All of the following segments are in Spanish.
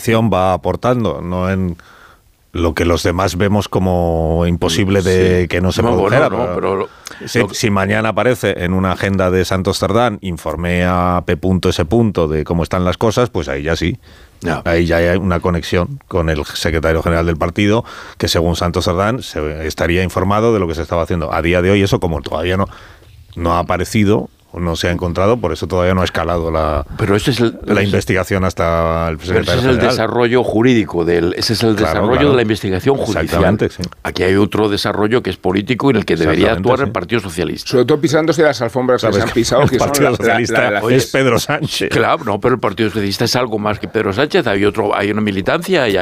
investigación va aportando, no en lo que los demás vemos como imposible de que no se produjera. Si mañana aparece en una agenda de Santos Cerdán, informé a P.S. de cómo están las cosas, pues ahí ya sí. Ahí ya hay una conexión con el secretario general del partido, que según Santos Cerdán estaría informado de lo que se estaba haciendo. A día de hoy eso, como todavía no ha aparecido, no se ha encontrado, por eso todavía no ha escalado la investigación hasta el secretario general. Ese es el desarrollo jurídico, desarrollo de la investigación judicial. Sí. Aquí hay otro desarrollo que es político en el que debería actuar el Partido Socialista. Sobre todo pisándose las alfombras que se han pisado. El Partido Socialista es Pedro Sánchez. Claro, no, pero el Partido Socialista es algo más que Pedro Sánchez. Hay una militancia y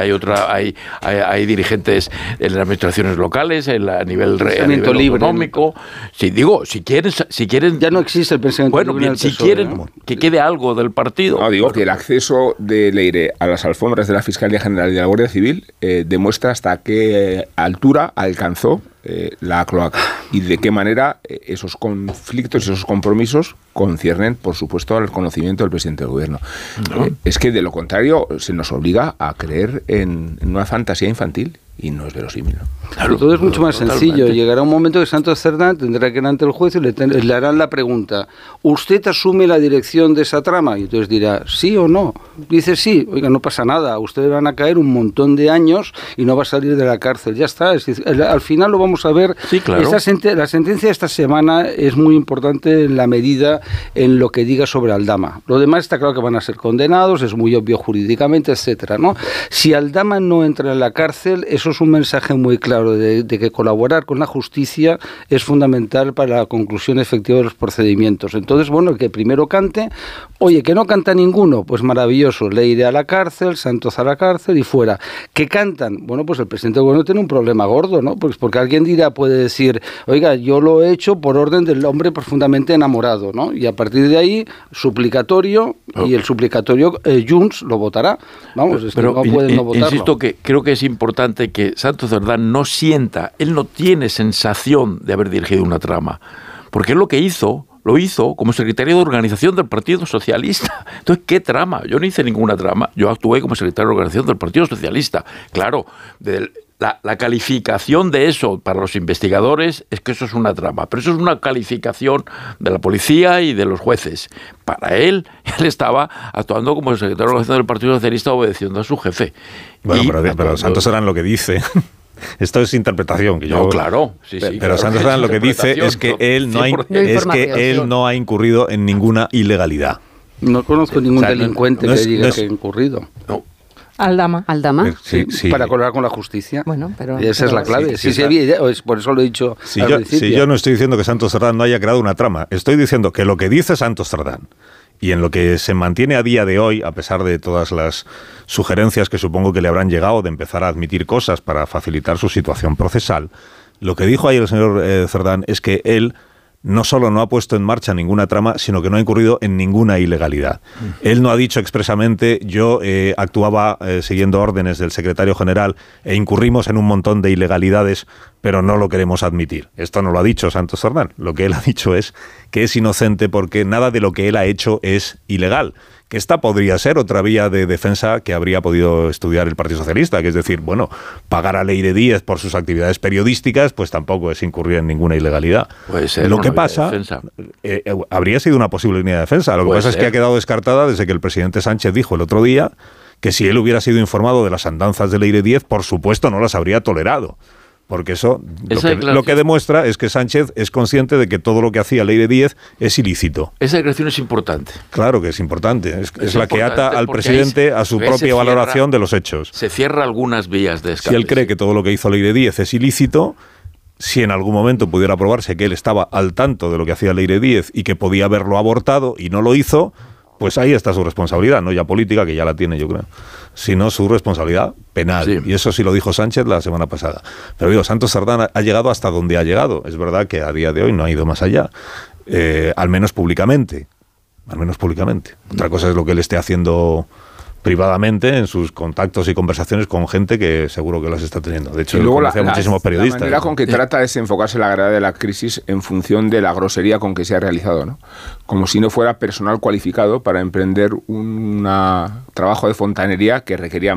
hay dirigentes en las administraciones locales, a nivel económico. Sí, digo, si quieren ya no existe. Bueno, bien, si quieren que quede algo del partido. No, digo que el acceso de Leire a las alfombras de la Fiscalía General y de la Guardia Civil demuestra hasta qué altura alcanzó la cloaca y de qué manera esos conflictos y esos compromisos conciernen, por supuesto, al conocimiento del presidente del gobierno. Es que de lo contrario se nos obliga a creer en una fantasía infantil. Y no es verosímil, ¿no? Claro, todo es mucho más sencillo. Llegará un momento que Santos Cerdán tendrá que ir ante el juez y le harán la pregunta: ¿usted asume la dirección de esa trama? Y entonces dirá, ¿sí o no? Dice sí, oiga, no pasa nada, ustedes van a caer un montón de años y no va a salir de la cárcel, ya está. Es decir, al final lo vamos a ver. Sí, claro. La sentencia de esta semana es muy importante en la medida en lo que diga sobre Aldama. Lo demás está claro que van a ser condenados, es muy obvio jurídicamente, etcétera, ¿no? Si Aldama no entra en la cárcel, eso es un mensaje muy claro de que colaborar con la justicia es fundamental para la conclusión efectiva de los procedimientos. Entonces, bueno, el que primero cante, oye, que no canta ninguno, pues maravilloso, Leire a la cárcel, Santos a la cárcel y fuera. ¿Qué cantan? Bueno, pues el presidente del gobierno tiene un problema gordo, ¿no? Pues porque alguien puede decir, oiga, yo lo he hecho por orden del hombre profundamente enamorado, ¿no? Y a partir de ahí, suplicatorio, y el suplicatorio Junts lo votará. Vamos, pero no pueden no votarlo. Insisto que creo que es importante que Santos Cerdán no sienta, él no tiene sensación de haber dirigido una trama, porque él lo hizo como secretario de organización del Partido Socialista. Entonces, ¿qué trama? Yo no hice ninguna trama, yo actué como secretario de organización del Partido Socialista. Claro, la calificación de eso para los investigadores es que eso es una trama, pero eso es una calificación de la policía y de los jueces. Para él estaba actuando como secretario de organización del Partido Socialista obedeciendo a su jefe. Bueno, pero Santos Cerdán lo que dice... Esto es interpretación. Claro. Sí, pero Santos Cerdán lo que dice es que él no ha incurrido en ninguna ilegalidad. No conozco ningún delincuente que diga que ha incurrido. No. Aldama. Sí. Para colaborar con la justicia. Bueno, pero esa es la clave. Por eso lo he dicho al principio. Si yo no estoy diciendo que Santos Cerdán no haya creado una trama, estoy diciendo que lo que dice Santos Cerdán y en lo que se mantiene a día de hoy, a pesar de todas las sugerencias que supongo que le habrán llegado de empezar a admitir cosas para facilitar su situación procesal, lo que dijo ahí el señor Cerdán es que él no solo no ha puesto en marcha ninguna trama, sino que no ha incurrido en ninguna ilegalidad. Él no ha dicho expresamente, yo actuaba siguiendo órdenes del secretario general e incurrimos en un montón de ilegalidades, pero no lo queremos admitir. Esto no lo ha dicho Santos Cerdán. Lo que él ha dicho es que es inocente porque nada de lo que él ha hecho es ilegal. Que esta podría ser otra vía de defensa que habría podido estudiar el Partido Socialista, que es decir, bueno, pagar a Leire Díez por sus actividades periodísticas, pues tampoco es incurrir en ninguna ilegalidad. Puede ser. Lo que pasa, habría sido una posible línea de defensa. Lo que pasa es que ha quedado descartada desde que el presidente Sánchez dijo el otro día que si él hubiera sido informado de las andanzas de Leire Díez, por supuesto no las habría tolerado. Porque eso lo que demuestra es que Sánchez es consciente de que todo lo que hacía Leire Díez es ilícito. Esa declaración es importante. Claro que es importante. Es la que ata al presidente a su propia valoración de los hechos. Se cierra algunas vías de escape. Si él cree que todo lo que hizo Leire Díez es ilícito, si en algún momento pudiera probarse que él estaba al tanto de lo que hacía Leire Díez y que podía haberlo abortado y no lo hizo, pues ahí está su responsabilidad, no ya política, que ya la tiene, yo creo, sino su responsabilidad penal. Sí. Y eso sí lo dijo Sánchez la semana pasada. Pero digo, Santos Cerdán ha llegado hasta donde ha llegado. Es verdad que a día de hoy no ha ido más allá, al menos públicamente. Otra cosa es lo que él esté haciendo privadamente en sus contactos y conversaciones con gente que seguro que las está teniendo. De hecho, luego conoce a muchísimos periodistas. La manera con que trata es enfocarse la gravedad de la crisis en función de la grosería con que se ha realizado, ¿no? Como si no fuera personal cualificado para emprender un trabajo de fontanería que requería